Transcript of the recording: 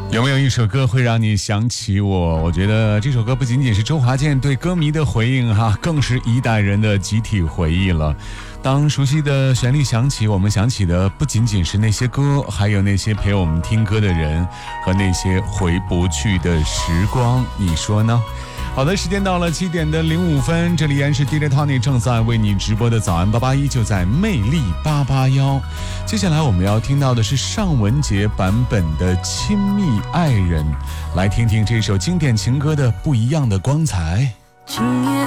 有没有一首歌会让你想起我？我觉得这首歌不仅仅是周华健对歌迷的回应哈，更是一代人的集体回忆了。当熟悉的旋律响起，我们想起的不仅仅是那些歌，还有那些陪我们听歌的人和那些回不去的时光，你说呢？好的，时间到了7:05，这里依然是 DJ Tony 正在为你直播的早安881，就在魅力881。接下来我们要听到的是尚雯婕版本的《亲密爱人》，来听听这首经典情歌的不一样的光彩。 今夜